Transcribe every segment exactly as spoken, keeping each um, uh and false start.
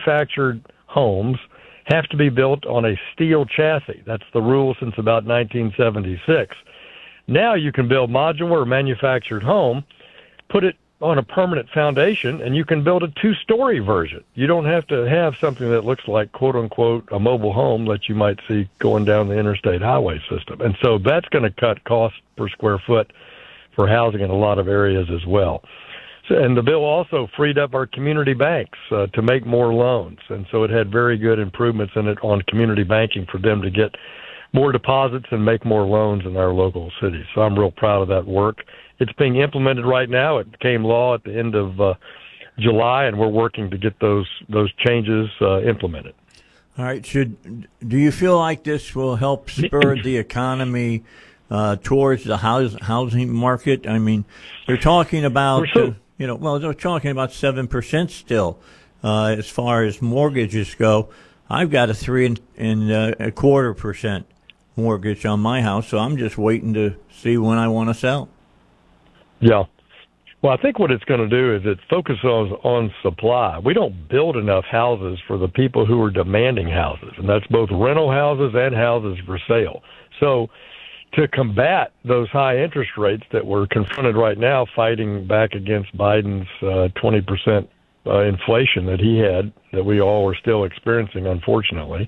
manufactured homes have to be built on a steel chassis. That's the rule since about nineteen seventy-six. Now you can build modular or manufactured home, put it on a permanent foundation, and you can build a two-story version. You don't have to have something that looks like, quote-unquote, a mobile home that you might see going down the interstate highway system. And so that's going to cut costs per square foot for housing in a lot of areas as well. So, and the bill also freed up our community banks uh, to make more loans. And so it had very good improvements in it on community banking for them to get more deposits and make more loans in our local cities. So I'm real proud of that work. It's being implemented right now. It became law at the end of uh, July, and we're working to get those those changes uh, implemented. All right. Should do you feel like this will help spur the economy uh, towards the house, housing market? I mean, they're talking about, sure. uh, you know, well, they're talking about seven percent still uh, as far as mortgages go. I've got a three and, and uh, a quarter percent mortgage on my house, so I'm just waiting to see when I want to sell. Yeah. Well, I think what it's going to do is it focuses on supply. We don't build enough houses for the people who are demanding houses, and that's both rental houses and houses for sale. So to combat those high interest rates that we're confronted right now, fighting back against Biden's uh, twenty percent uh, inflation that he had, that we all are still experiencing, unfortunately,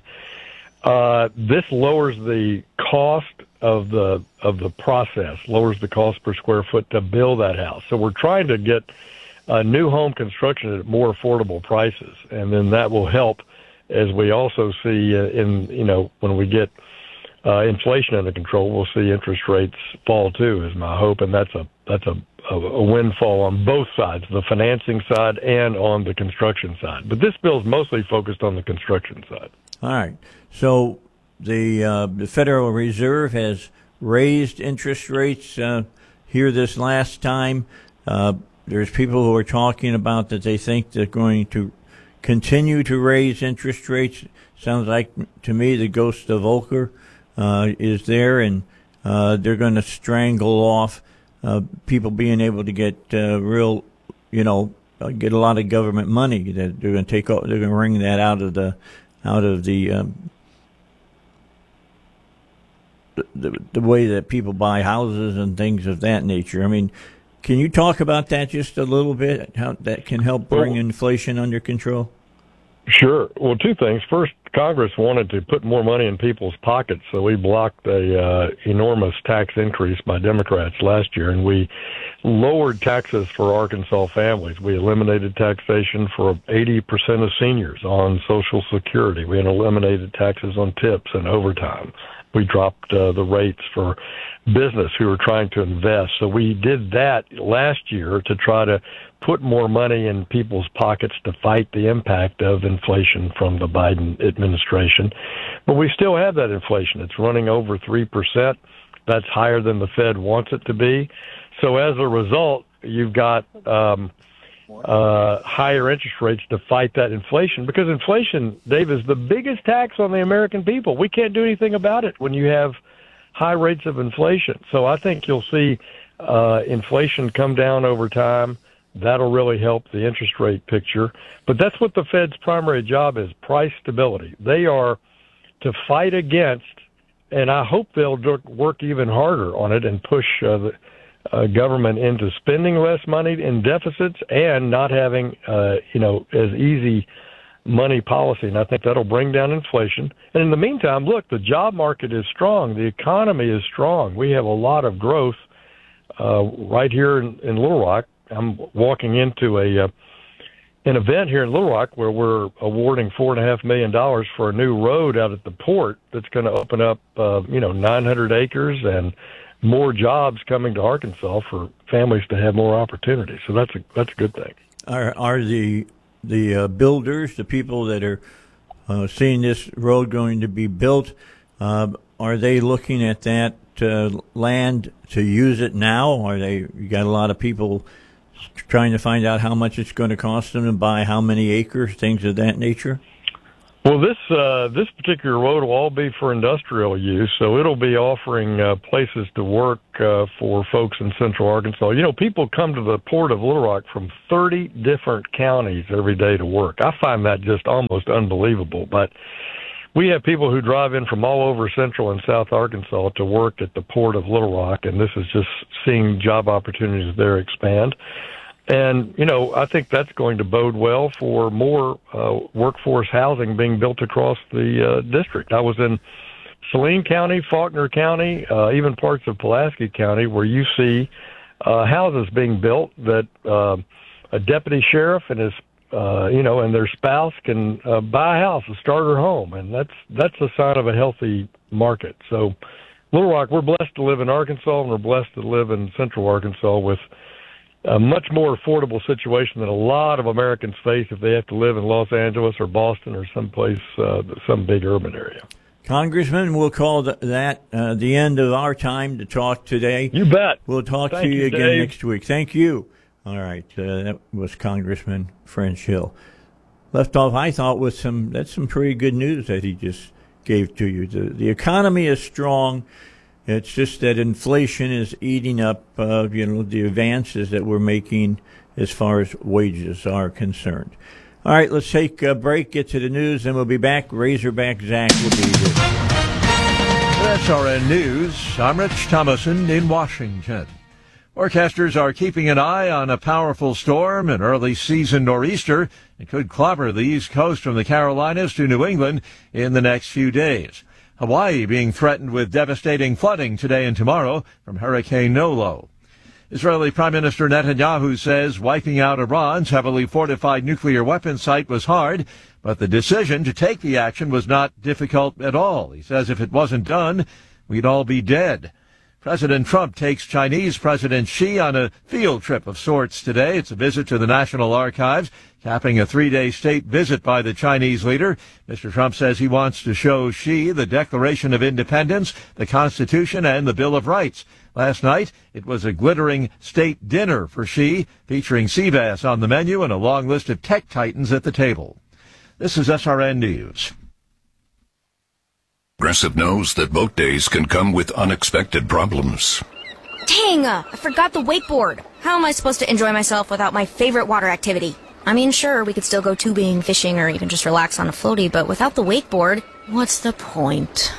uh, this lowers the cost of the of the process, lowers the cost per square foot to build that house. So we're trying to get uh, new home construction at more affordable prices, and then that will help as we also see uh, in, you know, when we get uh, inflation under control, we'll see interest rates fall too, is my hope, and that's a that's a, a, a windfall on both sides, the financing side and on the construction side. But this bill's mostly focused on the construction side. All right. So The, uh, the Federal Reserve has raised interest rates uh, here this last time. Uh, there's people who are talking about that they think they're going to continue to raise interest rates. Sounds like to me the ghost of Volcker uh, is there, and uh, they're going to strangle off uh, people being able to get uh, real, you know, uh, get a lot of government money. That they're going to take, they're going to wring that out of the, out of the. Um, The, the way that people buy houses and things of that nature. I mean, can you talk about that just a little bit, how that can help bring well, inflation under control? Sure. Well, two things. First, Congress wanted to put more money in people's pockets, so we blocked a uh, enormous tax increase by Democrats last year, and we lowered taxes for Arkansas families. We eliminated taxation for eighty percent of seniors on Social Security. We eliminated taxes on tips and overtime. We dropped uh, the rates for business who were trying to invest. So we did that last year to try to put more money in people's pockets to fight the impact of inflation from the Biden administration. But we still have that inflation. It's running over three percent. That's higher than the Fed wants it to be. So as a result, you've got um, uh, higher interest rates to fight that inflation, because inflation, Dave, is the biggest tax on the American people. We can't do anything about it when you have high rates of inflation. So I think you'll see uh, inflation come down over time. That'll really help the interest rate picture. But that's what the Fed's primary job is, price stability. They are to fight against, and I hope they'll work even harder on it and push uh, the Uh, government into spending less money in deficits and not having, uh, you know, as easy money policy. And I think that'll bring down inflation. And in the meantime, look, the job market is strong. The economy is strong. We have a lot of growth uh, right here in, in Little Rock. I'm walking into a uh, an event here in Little Rock where we're awarding four and a half million dollars for a new road out at the port that's going to open up, uh, you know, nine hundred acres and more jobs coming to Arkansas for families to have more opportunities. So that's a that's a good thing. Are are the the uh, builders, the people that are uh, seeing this road going to be built, uh, are they looking at that uh, land to use it now? Are they? You got a lot of people trying to find out how much it's going to cost them to buy how many acres, things of that nature? Well, this uh, this particular road will all be for industrial use, so it'll be offering uh, places to work uh, for folks in Central Arkansas. You know, people come to the Port of Little Rock from thirty different counties every day to work. I find that just almost unbelievable, but we have people who drive in from all over Central and South Arkansas to work at the Port of Little Rock, and this is just seeing job opportunities there expand. And, you know, I think that's going to bode well for more uh, workforce housing being built across the uh, district. I was in Saline County, Faulkner County, uh, even parts of Pulaski County, where you see uh, houses being built that uh, a deputy sheriff and his, uh, you know, and their spouse can uh, buy a house, a starter home. And that's that's a sign of a healthy market. So, Little Rock, we're blessed to live in Arkansas, and we're blessed to live in Central Arkansas with a much more affordable situation than a lot of Americans face if they have to live in Los Angeles or Boston or someplace, uh, some big urban area. Congressman, we'll call that uh, the end of our time to talk today. You bet. We'll talk Thank to you, you again Dave. next week. Thank you. All right. Uh, that was Congressman French Hill. Left off, I thought, with some, that's some pretty good news that he just gave to you. The, the economy is strong. It's just that inflation is eating up, uh, you know, the advances that we're making as far as wages are concerned. All right, let's take a break, get to the news, and we'll be back. Razorback Zach will be here. S R N News. I'm Rich Thomason in Washington. Forecasters are keeping an eye on a powerful storm, an early season nor'easter. It could clobber the East Coast from the Carolinas to New England in the next few days. Hawaii being threatened with devastating flooding today and tomorrow from Hurricane Nolo. Israeli Prime Minister Netanyahu says wiping out Iran's heavily fortified nuclear weapons site was hard, but the decision to take the action was not difficult at all. He says if it wasn't done, we'd all be dead. President Trump takes Chinese President Xi on a field trip of sorts today. It's a visit to the National Archives, capping a three-day state visit by the Chinese leader. Mister Trump says he wants to show Xi the Declaration of Independence, the Constitution, and the Bill of Rights. Last night, it was a glittering state dinner for Xi, featuring sea bass on the menu and a long list of tech titans at the table. This is S R N News. Progressive knows that boat days can come with unexpected problems. Dang, uh, I forgot the wakeboard. How am I supposed to enjoy myself without my favorite water activity? I mean, sure, we could still go tubing, fishing, or even just relax on a floaty, but without the wakeboard, what's the point?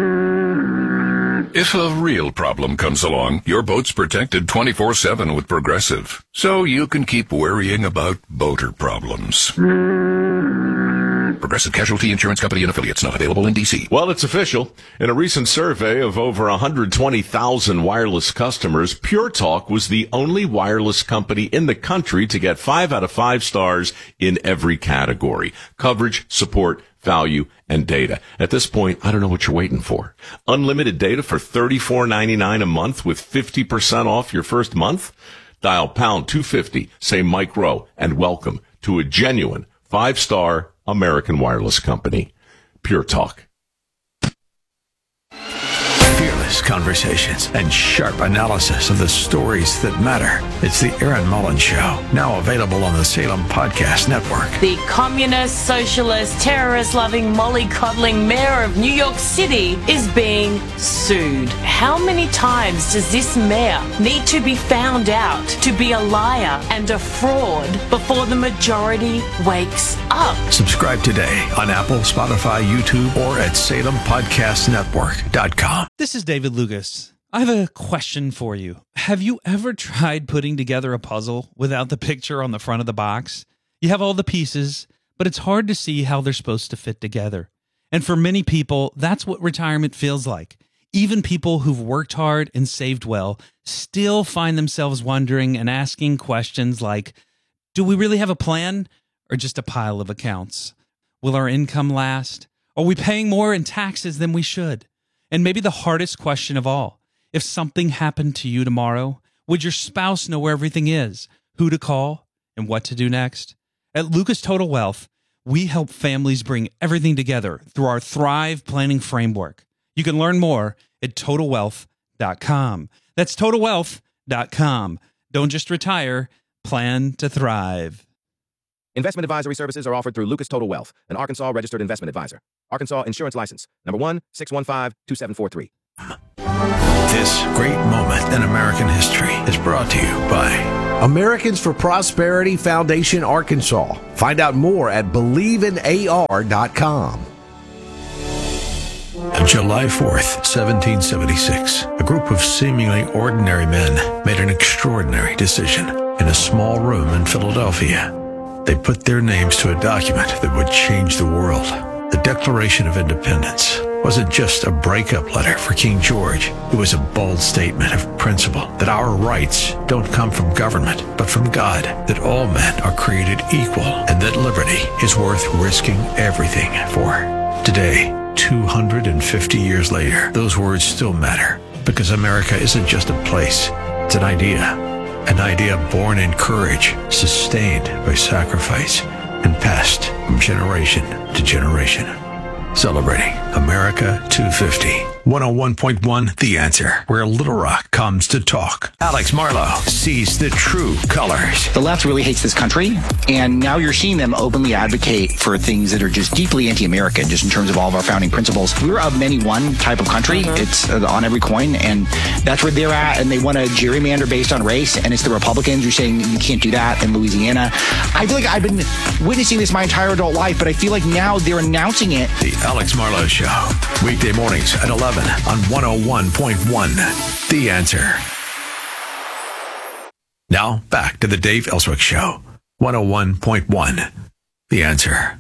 If a real problem comes along, your boat's protected twenty-four seven with Progressive, so you can keep worrying about boater problems. Progressive Casualty Insurance Company and affiliates, not available in D C. Well, it's official. In a recent survey of over one hundred twenty thousand wireless customers, Pure Talk was the only wireless company in the country to get five out of five stars in every category: coverage, support, value, and data. At this point, I don't know what you're waiting for. Unlimited data for thirty-four ninety-nine a month with fifty percent off your first month? Dial pound two fifty, say Mike Rowe, and welcome to a genuine five-star American wireless company. Pure Talk. Fearless conversations and sharp analysis of the stories that matter. It's the Aaron Mullins Show, now available on the Salem Podcast Network. The communist, socialist, terrorist-loving, mollycoddling mayor of New York City is being sued. How many times does this mayor need to be found out to be a liar and a fraud before the majority wakes up? Subscribe today on Apple, Spotify, YouTube, or at salem podcast network dot com. This is David Lucas. I have a question for you. Have you ever tried putting together a puzzle without the picture on the front of the box? You have all the pieces, but it's hard to see how they're supposed to fit together. And for many people, that's what retirement feels like. Even people who've worked hard and saved well still find themselves wondering and asking questions like, do we really have a plan or just a pile of accounts? Will our income last? Are we paying more in taxes than we should? And maybe the hardest question of all, if something happened to you tomorrow, would your spouse know where everything is, who to call, and what to do next? At Lucas Total Wealth, we help families bring everything together through our Thrive Planning Framework. You can learn more at total wealth dot com. That's total wealth dot com. Don't just retire, plan to thrive. Investment advisory services are offered through Lucas Total Wealth, an Arkansas registered investment advisor. Arkansas Insurance License, number one six one five two seven four three. This great moment in American history is brought to you by Americans for Prosperity Foundation Arkansas. Find out more at believe in A R dot com. On July fourth, seventeen seventy-six, a group of seemingly ordinary men made an extraordinary decision in a small room in Philadelphia. They put their names to a document that would change the world. The Declaration of Independence wasn't just a breakup letter for King George. It was a bold statement of principle that our rights don't come from government, but from God, that all men are created equal, and that liberty is worth risking everything for. Today, two hundred fifty years later, those words still matter, because America isn't just a place, it's an idea. An idea born in courage, sustained by sacrifice, and passed from generation to generation. Celebrating America two fifty. one oh one point one The Answer, where Little Rock comes to talk. Alex Marlowe sees the true colors. The left really hates this country, and now you're seeing them openly advocate for things that are just deeply anti-American, just in terms of all of our founding principles. We're of many one type of country. Mm-hmm. It's uh, on every coin, and that's where they're at, and they want to gerrymander based on race, and it's the Republicans who are saying you can't do that in Louisiana. I feel like I've been witnessing this my entire adult life, but I feel like now they're announcing it. The Alex Marlowe Show, weekday mornings at eleven on one oh one point one The Answer. Now, back to the Dave Ellswick Show, one oh one point one The Answer.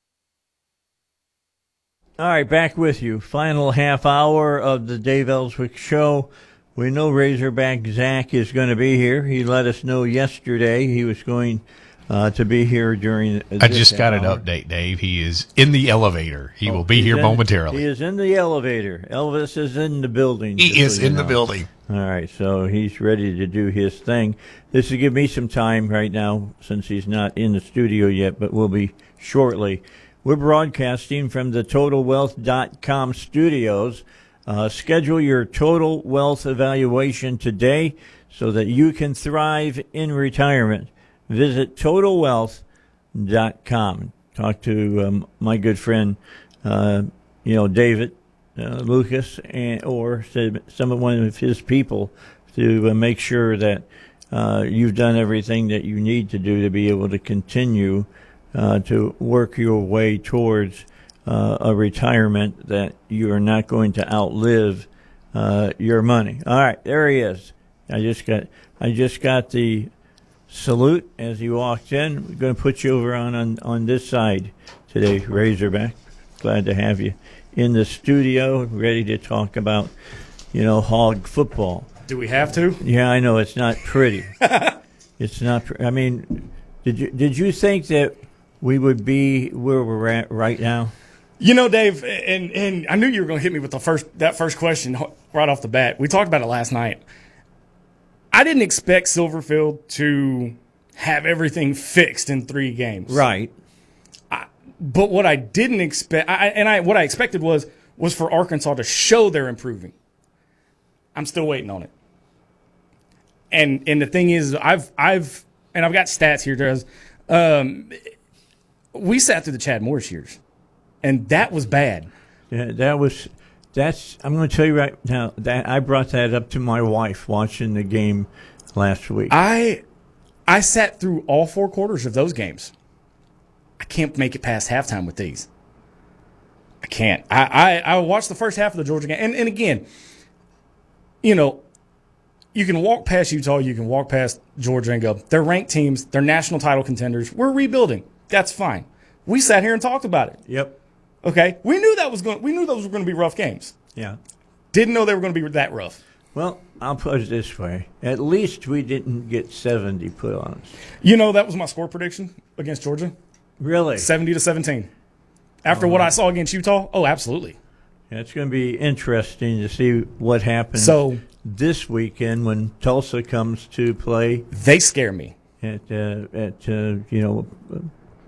All right, back with you. Final half hour of the Dave Ellswick Show. We know Razorback Zach is going to be here. He let us know yesterday he was going Uh, to be here during. I just got hour. an update, Dave. He is in the elevator. He oh, will be here in, momentarily. He is in the elevator. Elvis is in the building. He is so in know. the building. All right, so he's ready to do his thing. This will give me some time right now since he's not in the studio yet, but will be shortly. We're broadcasting from the total wealth dot com studios. Uh, schedule your Total Wealth evaluation today so that you can thrive in retirement. Visit total wealth dot com. Talk to um, my good friend, uh, you know, David uh, Lucas, and, or some of one of his people to uh, make sure that uh, you've done everything that you need to do to be able to continue uh, to work your way towards uh, a retirement that you are not going to outlive uh, your money. All right, there he is. I just got, I just got the salute as he walked in. We're going to put you over on, on, on this side today, Razorback. Glad to have you in the studio, ready to talk about, you know, hog football. Do we have to? Yeah, I know it's not pretty. It's not. Pre- I mean, did you did you think that we would be where we're at right now? You know, Dave, and and I knew you were going to hit me with the first that first question right off the bat. We talked about it last night. I didn't expect Silverfield to have everything fixed in three games. Right. I, but what I didn't expect, I, and I what I expected was was for Arkansas to show they're improving. I'm still waiting on it. And and the thing is, I've I've and I've got stats here. There's, um, we sat through the Chad Morris years, and that was bad. Yeah, that was. That's. I'm going to tell you right now that I brought that up to my wife watching the game last week. I, I sat through all four quarters of those games. I can't make it past halftime with these. I can't. I, I, I watched the first half of the Georgia game, and, and again, you know, you can walk past Utah, you can walk past Georgia and go, they're ranked teams, they're national title contenders, we're rebuilding. That's fine. We sat here and talked about it. Yep. Okay, we knew that was going. We knew those were going to be rough games. Yeah, didn't know they were going to be that rough. Well, I'll put it this way: at least we didn't get seventy put on us. You know, that was my score prediction against Georgia. Really, seventy to seventeen. After oh, what I saw against Utah, oh, absolutely. Yeah, it's going to be interesting to see what happens. So this weekend when Tulsa comes to play, they scare me. At uh, at uh, you know. Uh,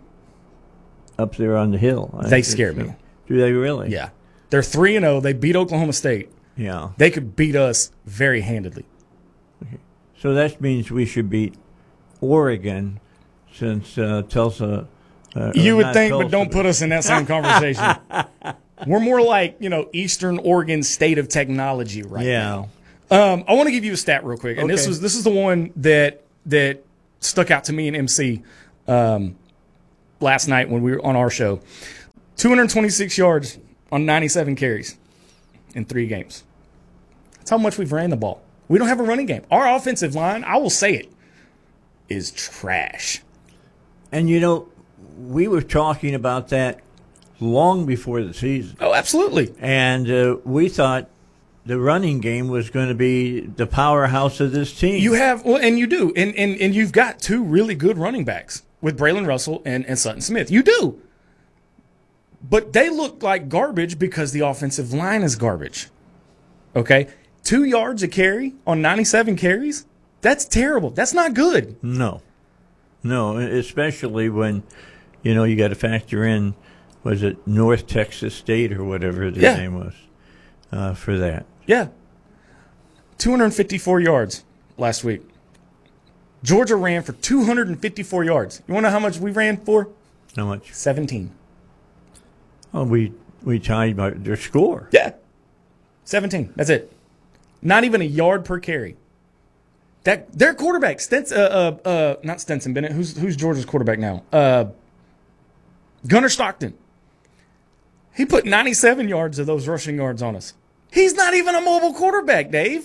up there on the hill. They scare me. Do they really? Yeah. They're three and oh. They beat Oklahoma State. Yeah. They could beat us very handedly. Okay. So that means we should beat Oregon since uh, Tulsa. Uh, you would not think, Tulsa, but don't put us in that same conversation. We're more like, you know, Eastern Oregon State of Technology right yeah. now. Um, I want to give you a stat real quick, and Okay. this was this is the one that that stuck out to me and M C um, last night when we were on our show. two hundred twenty-six yards on ninety-seven carries in three games. That's how much we've ran the ball. We don't have a running game. Our offensive line, I will say it, is trash. And, you know, we were talking about that long before the season. Oh, absolutely. And uh, we thought the running game was going to be the powerhouse of this team. You have, well, and you do. And, and, and you've got two really good running backs with Braylon Russell and, and Sutton Smith. You do. But they look like garbage because the offensive line is garbage. Okay? Two yards a carry on ninety-seven carries? That's terrible. That's not good. No. No, especially when, you know, you got to factor in, was it North Texas State or whatever the Yeah. name was uh, for that. Yeah. two hundred fifty-four yards last week. Georgia ran for two hundred fifty-four yards. You want to know how much we ran for? How much? seventeen. Oh, we we tied by their score. Yeah. seventeen. That's it. Not even a yard per carry. That their quarterback, Stenson, uh, uh, uh, not Stenson Bennett. Who's who's Georgia's quarterback now? Uh, Gunnar Stockton. He put ninety-seven yards of those rushing yards on us. He's not even a mobile quarterback, Dave.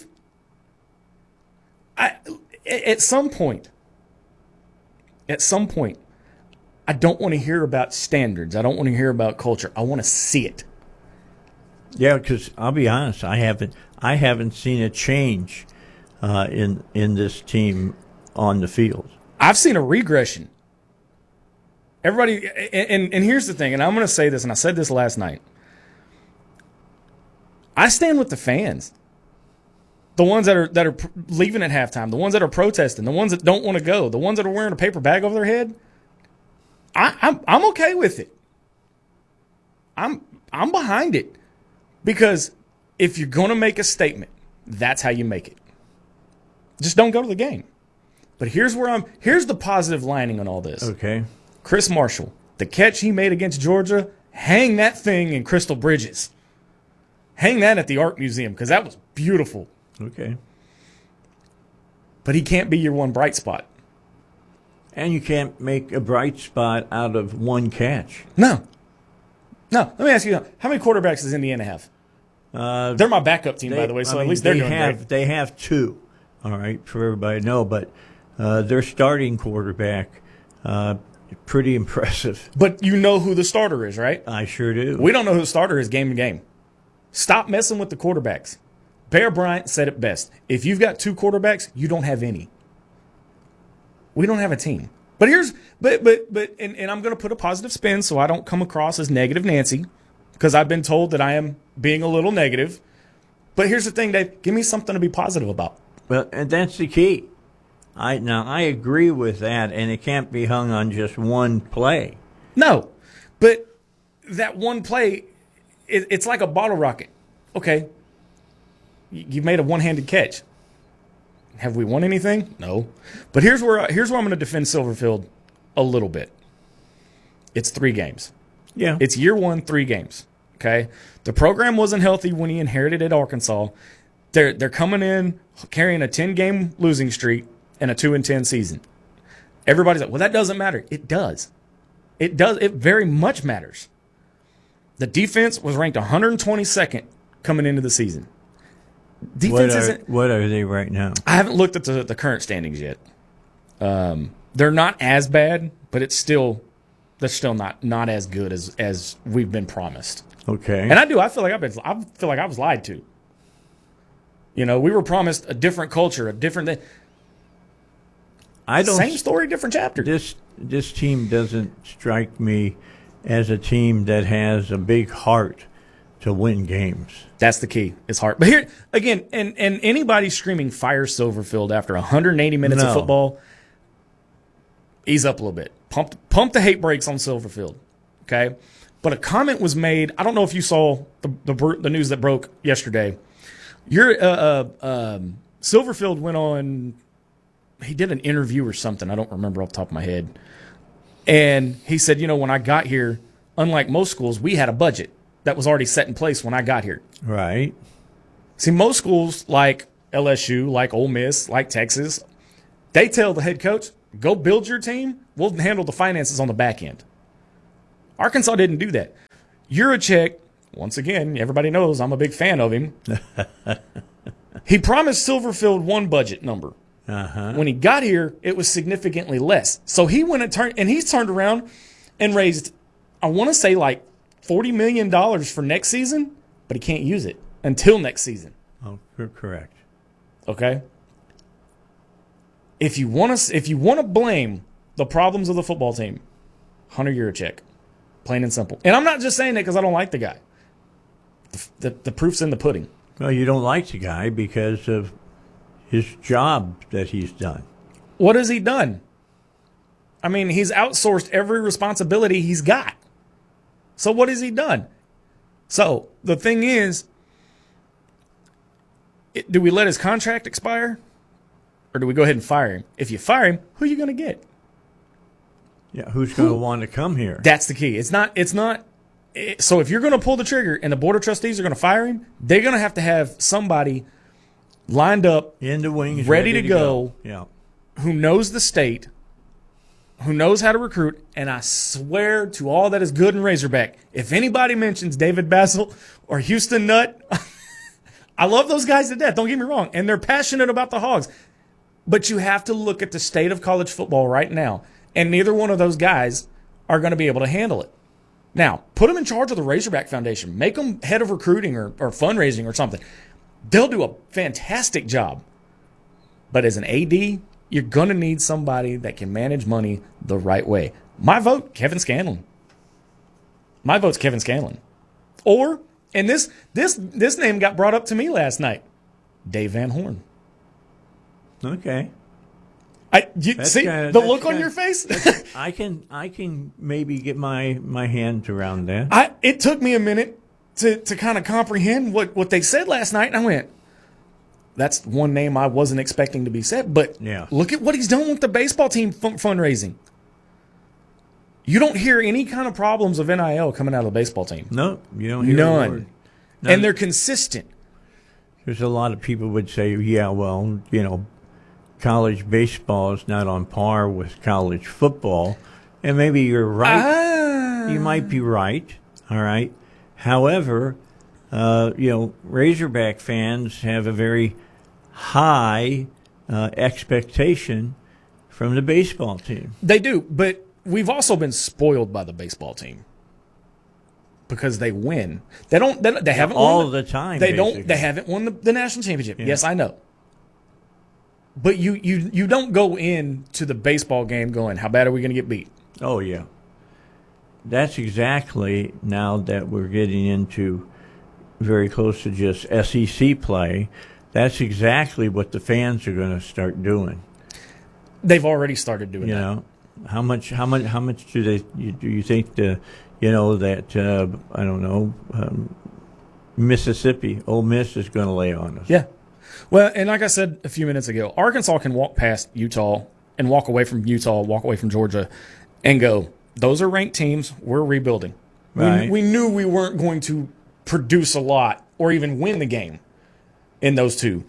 I, at some point, at some point, I don't want to hear about standards. I don't want to hear about culture. I want to see it. Yeah, because I'll be honest, I haven't I haven't seen a change uh, in in this team on the field. I've seen a regression. Everybody, and, and, and here's the thing, and I'm going to say this, and I said this last night. I stand with the fans. The ones that are that are leaving at halftime, the ones that are protesting, the ones that don't want to go, the ones that are wearing a paper bag over their head. I, I'm I'm okay with it. I'm I'm behind it. Because if you're going to make a statement, that's how you make it. Just don't go to the game. But here's where I'm here's the positive lining on all this. Okay. Chris Marshall, the catch he made against Georgia, hang that thing in Crystal Bridges. Hang that at the Art Museum because that was beautiful. Okay. But he can't be your one bright spot. And you can't make a bright spot out of one catch. No. No. Let me ask you, how many quarterbacks does Indiana have? Uh, they're my backup team, they, by the way, so I at mean, least they're they doing have, great. They have two, all right, for everybody to know. But uh, their starting quarterback, uh, pretty impressive. But you know who the starter is, right? I sure do. We don't know who the starter is game to game. Stop messing with the quarterbacks. Bear Bryant said it best. If you've got two quarterbacks, you don't have any. We don't have a team. But here's, but, but, but, and, and I'm going to put a positive spin so I don't come across as negative Nancy, because I've been told that I am being a little negative. But here's the thing, Dave. Give me something to be positive about. Well, and that's the key. I now I agree with that, and it can't be hung on just one play. No, but that one play, it, it's like a bottle rocket. Okay, you've made a one-handed catch. Have we won anything? No. But here's where here's where I'm going to defend Silverfield a little bit. It's three games. Yeah. It's year one, three games. Okay. The program wasn't healthy when he inherited at Arkansas. They're they're coming in carrying a ten-game losing streak and a two and ten season. Everybody's like, well, that doesn't matter. It does. It does. It very much matters. The defense was ranked one hundred twenty-second coming into the season. Defense what are, isn't. What are they right now? I haven't looked at the, the current standings yet. Um, they're not as bad, but it's still they're still not not as good as as we've been promised. Okay. And I do. I feel like I've been. I feel like I was lied to. You know, we were promised a different culture, a different thing. I don't. Same story, different chapter. This this team doesn't strike me as a team that has a big heart to win games. That's the key. It's hard. But here again, and and anybody screaming fire Silverfield after one hundred eighty minutes No. of football, ease up a little bit. Pump pump the hate brakes on Silverfield. Okay? But a comment was made. I don't know if you saw the the, the news that broke yesterday. Your uh, uh, um, Silverfield went on he did an interview or something. I don't remember off the top of my head. And he said, you know, when I got here, unlike most schools, we had a budget that was already set in place when I got here. Right. See, most schools like L S U, like Ole Miss, like Texas, they tell the head coach, go build your team. We'll handle the finances on the back end. Arkansas didn't do that. Yurachek, once again, everybody knows I'm a big fan of him. He promised Silverfield one budget number. Uh-huh. When he got here, it was significantly less. So he went and turned, and he's turned around and raised, I want to say like forty million dollars for next season, but he can't use it until next season. Oh, you're correct. Okay. If you want to, if you want to blame the problems of the football team, Hunter Yurachek, plain and simple. And I'm not just saying that because I don't like the guy. The, the, the proof's in the pudding. Well, you don't like the guy because of his job that he's done. What has he done? I mean, he's outsourced every responsibility he's got. So what has he done? So the thing is, it, do we let his contract expire? Or do we go ahead and fire him? If you fire him, who are you going to get? Yeah, who's going to want to come here? That's the key. It's not, it's not, it, so if you're going to pull the trigger and the board of trustees are going to fire him, they're going to have to have somebody lined up in the wings, ready, ready to, to go, go. Yeah. Who knows the state, who knows how to recruit, and I swear to all that is good in Razorback, if anybody mentions David Basil or Houston Nutt, I love those guys to death, don't get me wrong, and they're passionate about the Hogs. But you have to look at the state of college football right now, and neither one of those guys are going to be able to handle it. Now, put them in charge of the Razorback Foundation. Make them head of recruiting or, or fundraising or something. They'll do a fantastic job. But as an A D, you're going to need somebody that can manage money the right way. My vote, Kevin Scanlon. My vote's Kevin Scanlon. Or, and this this this name got brought up to me last night, Dave Van Horn. Okay. I you, That's see kinda, the look kinda, on your face. I can I can maybe get my, my hands around that. I it took me a minute to, to kind of comprehend what, what they said last night, and I went, that's one name I wasn't expecting to be said. But yeah. Look at what he's done with the baseball team fun- fundraising. You don't hear any kind of problems of N I L coming out of the baseball team. No, you don't hear None. a word. None. And they're consistent. There's a lot of people would say, yeah, well, you know, college baseball is not on par with college football. And maybe you're right. Ah. You might be right. All right. However, uh, you know, Razorback fans have a very high uh, expectation from the baseball team. They do, but we've also been spoiled by the baseball team because they win. They don't. They, they haven't all won the time. They basically. don't. They haven't won the, the national championship. Yeah. Yes, I know. But you, you, you don't go into the baseball game going, how bad are we going to get beat? Oh, yeah. That's exactly, now that we're getting into very close to just S E C play, that's exactly what the fans are going to start doing. They've already started doing you that. You know, how much, how much, how much do they, you, do you think the, you know, that, uh, I don't know, um, Mississippi, Ole Miss is going to lay on us? Yeah. Well, and like I said a few minutes ago, Arkansas can walk past Utah and walk away from Utah, walk away from Georgia, and go, those are ranked teams. We're rebuilding. Right. We, we knew we weren't going to produce a lot or even win the game in those two.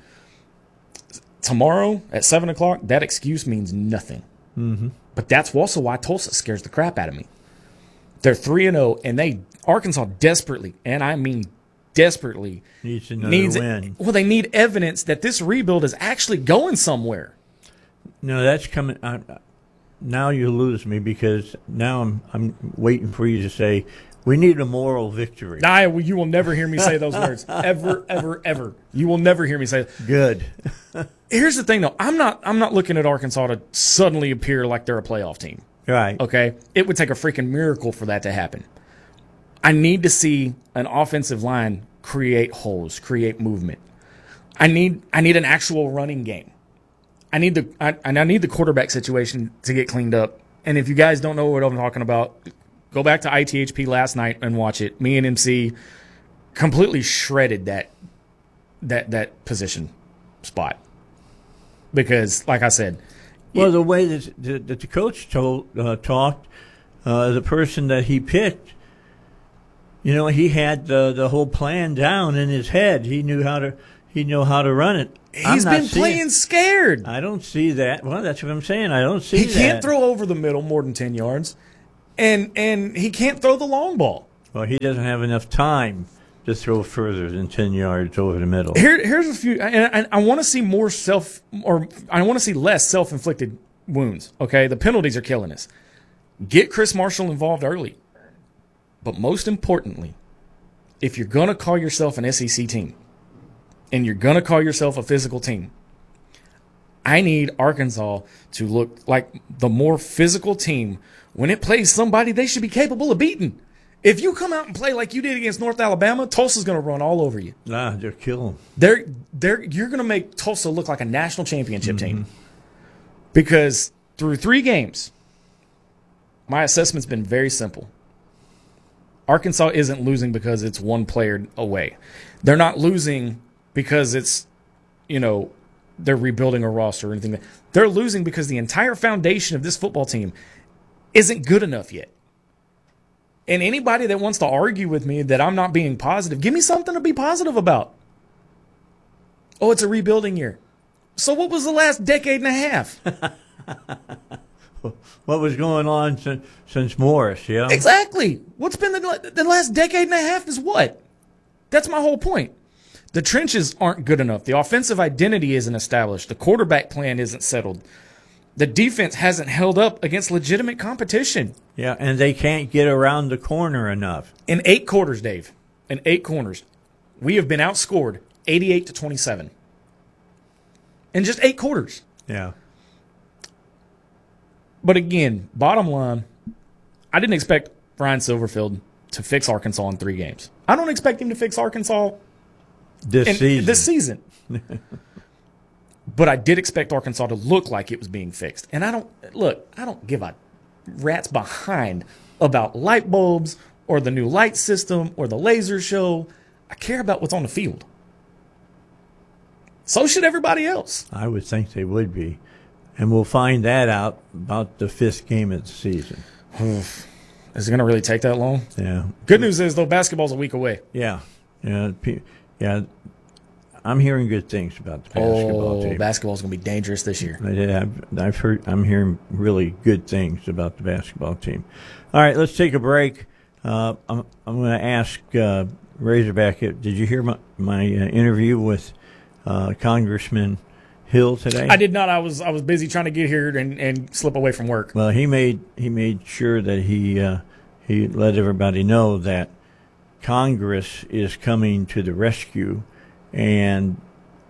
Tomorrow at seven o'clock, that excuse means nothing. Mm-hmm. But that's also why Tulsa scares the crap out of me. They're three and oh, and they Arkansas desperately, and I mean desperately, needs another needs win. Well, they need evidence that this rebuild is actually going somewhere. No, that's coming. Uh, now you lose me because now I'm I'm waiting for you to say we need a moral victory. I, you will never hear me say those words ever, ever, ever. You will never hear me say it. Good. Here's the thing, though. I'm not. I'm not looking at Arkansas to suddenly appear like they're a playoff team. Right. Okay. It would take a freaking miracle for that to happen. I need to see an offensive line create holes, create movement. I need. I need an actual running game. I need the. I, and I need the quarterback situation to get cleaned up. And if you guys don't know what I'm talking about, go back to I T H P last night and watch it. Me and M C completely shredded that that that position spot because, like I said, Well, the way that, that, that the coach told uh, talked, uh, the person that he picked, you know, he had the the whole plan down in his head. He knew how to he knew how to run it. He's been seeing, playing scared. I don't see that. Well, that's what I'm saying. I don't see he that. He can't throw over the middle more than ten yards, and and he can't throw the long ball. Well, he doesn't have enough time to throw further than ten yards over the middle. Here, here's a few, and I, I want to see more self, or I want to see less self-inflicted wounds. Okay, the penalties are killing us. Get Chris Marshall involved early, but most importantly, if you're gonna call yourself an S E C team, and you're gonna call yourself a physical team, I need Arkansas to look like the more physical team when it plays somebody they should be capable of beating. If you come out and play like you did against North Alabama, Tulsa's going to run all over you. Nah, they'll kill them. They're, they're, you're going to make Tulsa look like a national championship mm-hmm. team. Because through three games, my assessment's been very simple. Arkansas isn't losing because it's one player away. They're not losing because it's, you know, they're rebuilding a roster or anything. They're losing because the entire foundation of this football team isn't good enough yet. And anybody that wants to argue with me that I'm not being positive, give me something to be positive about. Oh, it's a rebuilding year. So what was the last decade and a half? What was going on since, since Morris, yeah? Exactly. What's been the, the last decade and a half is what? That's my whole point. The trenches aren't good enough. The offensive identity isn't established. The quarterback plan isn't settled. The defense hasn't held up against legitimate competition. Yeah, and they can't get around the corner enough. In eight quarters, Dave, in eight corners, we have been outscored eighty-eight to twenty-seven. In just eight quarters. Yeah. But again, bottom line, I didn't expect Ryan Silverfield to fix Arkansas in three games. I don't expect him to fix Arkansas this in, season. This season. But I did expect Arkansas to look like it was being fixed. And I don't, look, I don't give a rat's behind about light bulbs or the new light system or the laser show. I care about what's on the field. So should everybody else. I would think they would be. And we'll find that out about the fifth game of the season. Is it going to really take that long? Yeah. Good news is, though, basketball's a week away. Yeah. Yeah. Yeah. I'm hearing good things about the basketball oh, team. Basketball's going to be dangerous this year. I've, I've heard. I'm hearing really good things about the basketball team. All right, let's take a break. Uh, I'm, I'm going to ask uh, Razorback. Did you hear my, my uh, interview with uh, Congressman Hill today? I did not. I was I was busy trying to get here and, and slip away from work. Well, he made he made sure that he uh, he let everybody know that Congress is coming to the rescue. And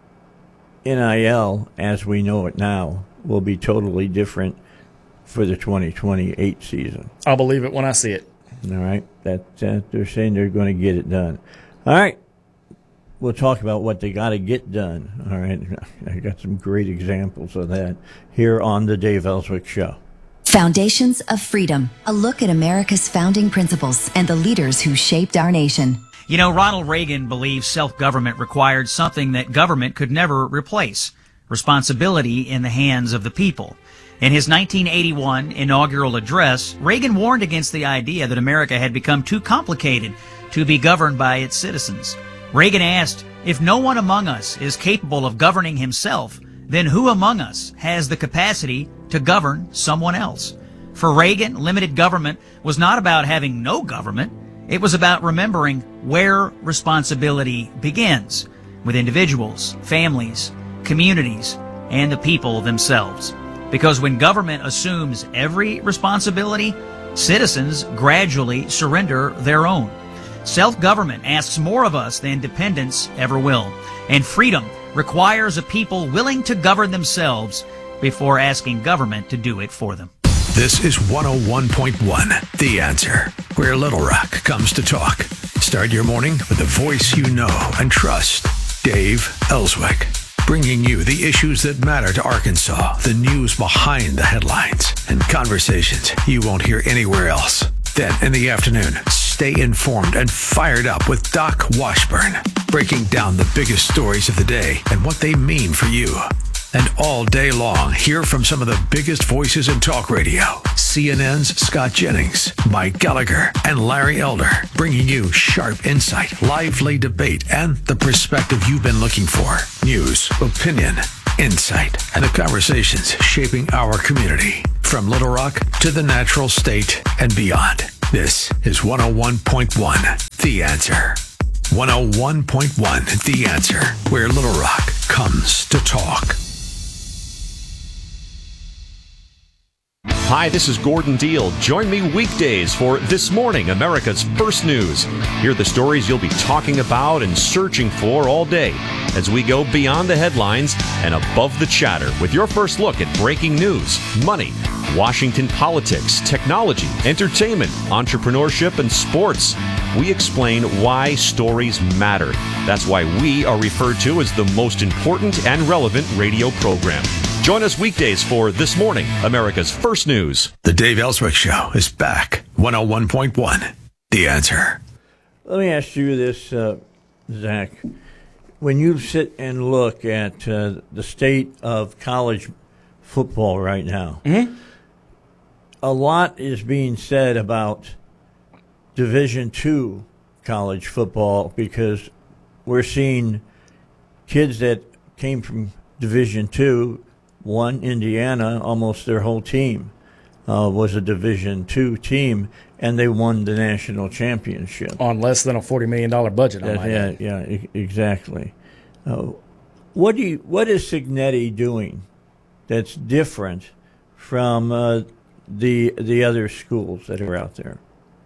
N I L, as we know it now, will be totally different for the twenty twenty-eight season. I'll believe it when I see it. All right. That uh, they're saying they're going to get it done. All right. We'll talk about what they got to get done. All right. I got some great examples of that here on the Dave Ellswick Show. Foundations of Freedom, a look at America's founding principles and the leaders who shaped our nation. You know, Ronald Reagan believed self-government required something that government could never replace: responsibility in the hands of the people. In his nineteen eighty-one inaugural address, Reagan warned against the idea that America had become too complicated to be governed by its citizens. Reagan asked, if no one among us is capable of governing himself, then who among us has the capacity to govern someone else? For Reagan, limited government was not about having no government. It was about remembering where responsibility begins, with individuals, families, communities, and the people themselves. Because when government assumes every responsibility, citizens gradually surrender their own. Self-government asks more of us than dependence ever will, and freedom requires a people willing to govern themselves before asking government to do it for them. This is one oh one point one, The Answer, where Little Rock comes to talk. Start your morning with a voice you know and trust. Dave Ellswick, bringing you the issues that matter to Arkansas, the news behind the headlines, and conversations you won't hear anywhere else. Then in the afternoon, stay informed and fired up with Doc Washburn, breaking down the biggest stories of the day and what they mean for you. And all day long, hear from some of the biggest voices in talk radio. C N N's Scott Jennings, Mike Gallagher, and Larry Elder, bringing you sharp insight, lively debate, and the perspective you've been looking for. News, opinion, insight, and the conversations shaping our community. From Little Rock to the Natural State and beyond. This is one oh one point one, The Answer. one oh one point one, The Answer, where Little Rock comes to talk. Hi, this is Gordon Deal. Join me weekdays for This Morning, America's First News. Hear the stories you'll be talking about and searching for all day as we go beyond the headlines and above the chatter with your first look at breaking news, money, Washington politics, technology, entertainment, entrepreneurship, and sports. We explain why stories matter. That's why we are referred to as the most important and relevant radio program. Join us weekdays for This Morning, America's First News. The Dave Ellswick Show is back. one oh one point one, The Answer. Let me ask you this, uh, Zach. When you sit and look at uh, the state of college football right now, mm-hmm. a lot is being said about Division two college football because we're seeing kids that came from Division two. One, Indiana, almost their whole team uh, was a Division two team, and they won the national championship. On less than a forty million dollars budget, I That, might yeah, add. yeah, e- exactly. Uh, what do you? What is Signetti doing that's different from uh, the the other schools that are out there?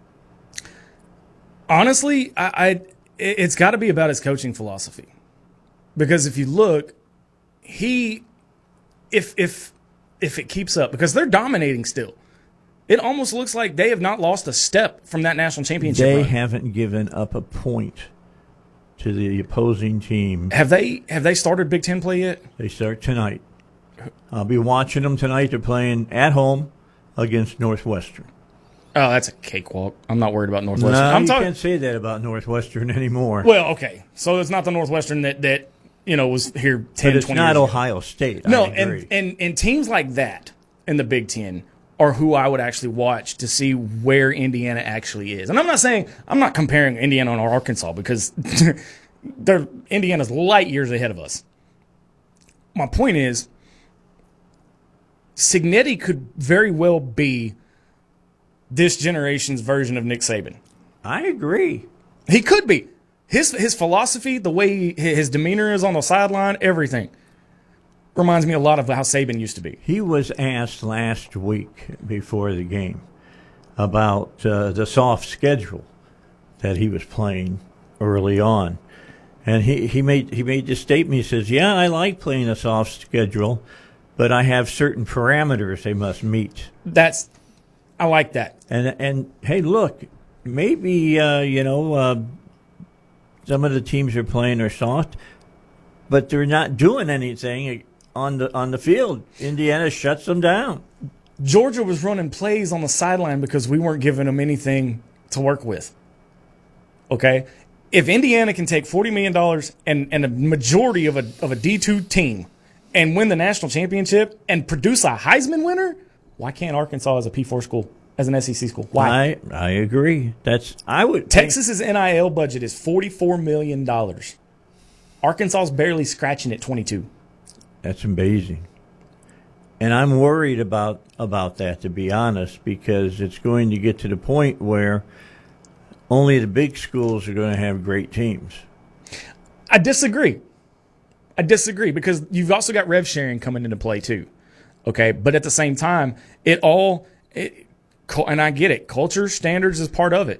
Honestly, I, I it's got to be about his coaching philosophy, because if you look, he if if if it keeps up, because they're dominating still. It almost looks like they have not lost a step from that national championship They run. haven't given up a point to the opposing team. Have they have they started Big Ten play yet? They start tonight. I'll be watching them tonight. They're playing at home against Northwestern. Oh, that's a cakewalk. I'm not worried about Northwestern. No, I'm you talking. can't say that about Northwestern anymore. Well, okay, so it's not the Northwestern that that you know was here ten, but it's twenty not years ago. Ohio State. No, I agree. and, and and teams like that in the Big Ten are who I would actually watch to see where Indiana actually is. And I'm not saying I'm not comparing Indiana and Arkansas, because they're Indiana's light years ahead of us. My point is, Signetti could very well be this generation's version of Nick Saban. I agree. He could be. His his philosophy, the way he, his demeanor is on the sideline, everything reminds me a lot of how Saban used to be. He was asked last week before the game about uh, the soft schedule that he was playing early on. And he, he made he made this statement. He says, yeah, I like playing a soft schedule, but I have certain parameters they must meet. That's I like that. And, and hey, look, maybe, uh, you know, uh, some of the teams are playing are soft, but they're not doing anything on the on the field. Indiana shuts them down. Georgia was running plays on the sideline because we weren't giving them anything to work with. Okay? If Indiana can take forty million dollars and, and a majority of a of a D two team and win the national championship and produce a Heisman winner, why can't Arkansas as a P four school, as an S E C school? Why? I I agree. That's I would Texas's N I L budget is forty-four million dollars. Arkansas's barely scratching at twenty-two. That's amazing. And I'm worried about about that, to be honest, because it's going to get to the point where only the big schools are going to have great teams. I disagree. I disagree, because you've also got rev sharing coming into play too. Okay, but at the same time, it all it, and I get it. Culture, standards is part of it.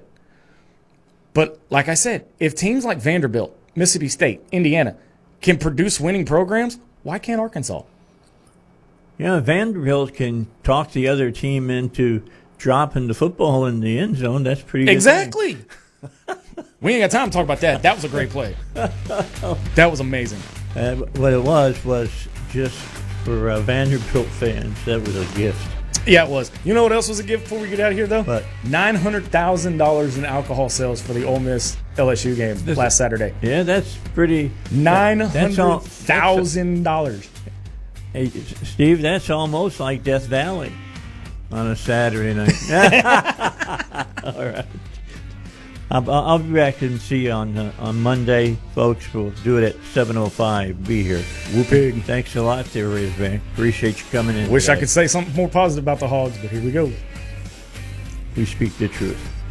But like I said, if teams like Vanderbilt, Mississippi State, Indiana can produce winning programs, why can't Arkansas? Yeah, Vanderbilt can talk the other team into dropping the football in the end zone. That's pretty good. Exactly. We ain't got time to talk about that. That was a great play. That was amazing. Uh, what it was was just for uh, Vanderbilt fans. That was a gift. Yeah, it was. You know what else was a gift before we get out of here, though? What? nine hundred thousand dollars in alcohol sales for the Ole Miss L S U game This- last Saturday. Yeah, that's pretty. nine that's all- hundred thousand dollars. Hey, Steve, that's almost like Death Valley on a Saturday night. All right. I'll, I'll be back and see you on uh, on Monday, folks. We'll do it at seven oh five. Be here. Whooping. Thanks a lot there, Razorback. Appreciate you coming in. Wish today. I could say something more positive about the Hogs, but here we go. We speak the truth.